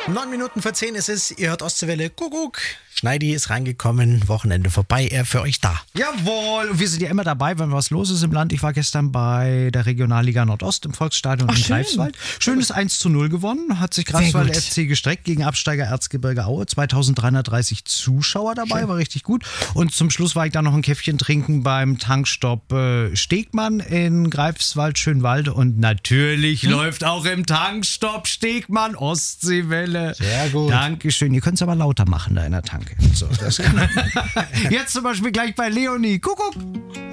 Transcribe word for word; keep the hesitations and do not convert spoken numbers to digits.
Neun Minuten vor zehn ist es, ihr hört Ostseewelle, Kuckuck. Schneidi ist reingekommen, Wochenende vorbei, er für euch da. Jawohl, und wir sind ja immer dabei, wenn was los ist im Land. Ich war gestern bei der Regionalliga Nordost im Volksstadion Ach, in schön. Greifswald. Schönes eins zu null gewonnen, hat sich Greifswald F C gestreckt gegen Absteiger Erzgebirge Aue. zweitausenddreihundertdreißig Zuschauer dabei, schön. War richtig gut. Und zum Schluss war ich dann noch ein Käffchen trinken beim Tankstopp äh, Stegmann in Greifswald, Schönwalde. Und natürlich hm? läuft auch im Tankstopp Stegmann Ostseewelle. Sehr gut. Dankeschön. Ihr könnt es aber lauter machen da in der Tanke. So, das kann Jetzt zum Beispiel gleich bei Leonie. Kuckuck.